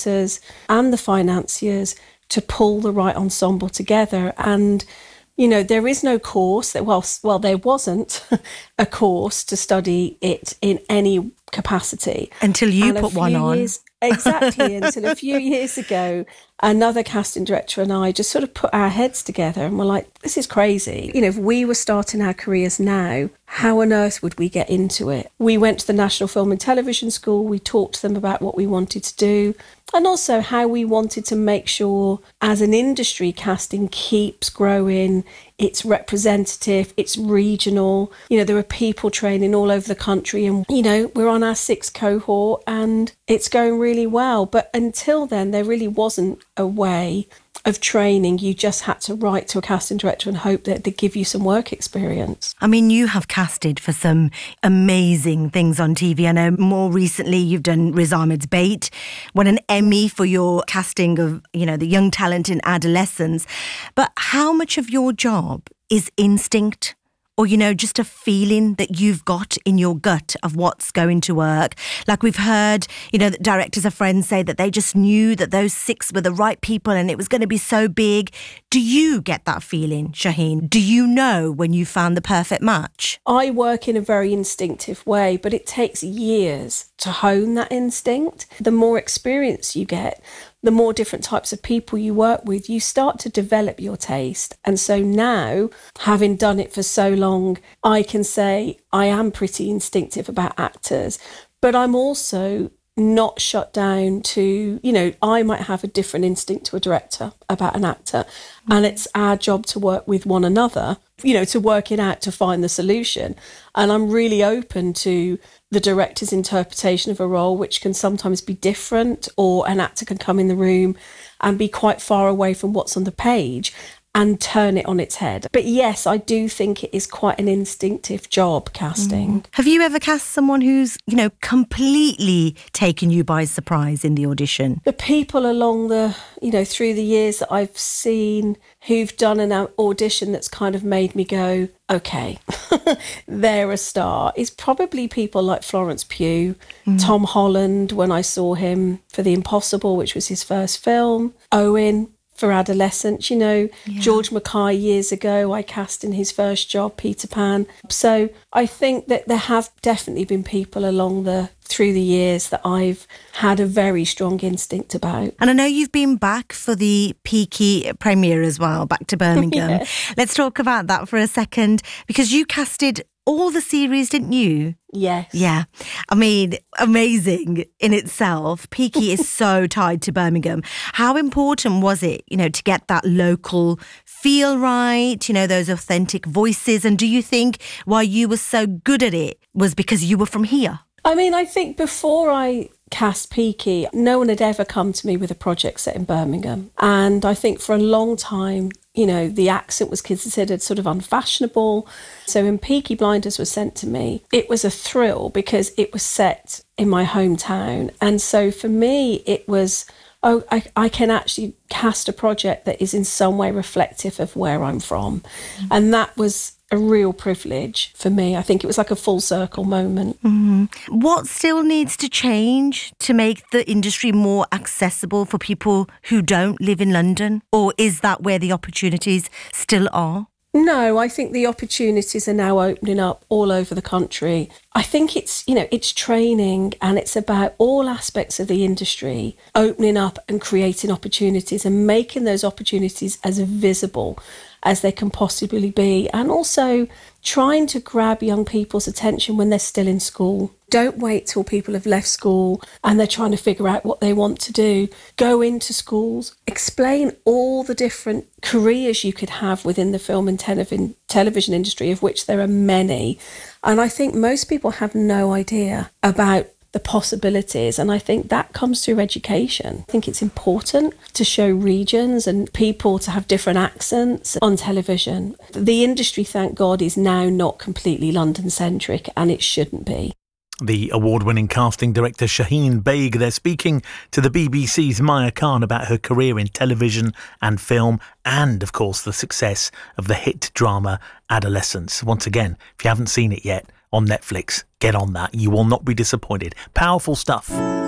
directors and the financiers to pull the right ensemble together. And there is no course that, well, there wasn't a course to study it in any capacity. Until you put one on. Exactly. Until a few years ago, another casting director and I just sort of put our heads together and were like, this is crazy. If we were starting our careers now, how on earth would we get into it? We went to the National Film and Television School. We talked to them about what we wanted to do and also how we wanted to make sure as an industry casting keeps growing, it's representative, it's regional. There are people training all over the country and, we're on our 6th cohort and it's going really well. But until then, there really wasn't a way of training. You just had to write to a casting director and hope that they'd give you some work experience. I mean, you have casted for some amazing things on TV. I know more recently you've done Riz Ahmed's Bait, won an Emmy for your casting of, the young talent in adolescence. But how much of your job is instinct? Or, just a feeling that you've got in your gut of what's going to work. Like we've heard, that directors of Friends say that they just knew that those 6 were the right people and it was going to be so big. Do you get that feeling, Shaheen? Do you know when you found the perfect match? I work in a very instinctive way, but it takes years to hone that instinct. The more experience you get, the more different types of people you work with, you start to develop your taste. And so now, having done it for so long, I can say I am pretty instinctive about actors, but I'm also not shut down to, I might have a different instinct to a director about an actor, and it's our job to work with one another, to work it out, to find the solution. And I'm really open to the director's interpretation of a role, which can sometimes be different, or an actor can come in the room and be quite far away from what's on the page and turn it on its head. But yes, I do think it is quite an instinctive job, casting. Have you ever cast someone who's, completely taken you by surprise in the audition? The people along the, through the years that I've seen who've done an audition that's kind of made me go, okay, they're a star, is probably people like Florence Pugh, Tom Holland, when I saw him for The Impossible, which was his first film, Owen, for adolescents, George Mackay years ago, I cast in his first job, Peter Pan. So I think that there have definitely been people through the years that I've had a very strong instinct about. And I know you've been back for the Peaky premiere as well, back to Birmingham. Yeah. Let's talk about that for a second, because you casted all the series, didn't you? Yes. Yeah. I mean, amazing in itself. Peaky is so tied to Birmingham. How important was it, to get that local feel right, those authentic voices? And do you think why you were so good at it was because you were from here? I mean, I think before I cast Peaky, no one had ever come to me with a project set in Birmingham. And I think for a long time, the accent was considered sort of unfashionable. So when Peaky Blinders was sent to me, it was a thrill because it was set in my hometown. And so for me, it was, I can actually cast a project that is in some way reflective of where I'm from. And that was a real privilege for me. I think it was like a full circle moment. What still needs to change to make the industry more accessible for people who don't live in London? Or is that where the opportunities still are? No, I think the opportunities are now opening up all over the country. I think it's training, and it's about all aspects of the industry opening up and creating opportunities and making those opportunities as visible as they can possibly be, and also trying to grab young people's attention when they're still in school. Don't wait till people have left school and they're trying to figure out what they want to do. Go into schools, explain all the different careers you could have within the film and television industry, of which there are many. And I think most people have no idea about the possibilities, and I think that comes through education. I think it's important to show regions and people to have different accents on television. The industry, thank God, is now not completely London-centric, and it shouldn't be. The award-winning casting director Shaheen Baig there, speaking to the BBC's Maya Khan about her career in television and film, and of course the success of the hit drama Adolescence. Once again, if you haven't seen it yet, on Netflix, get on that. You will not be disappointed. Powerful stuff.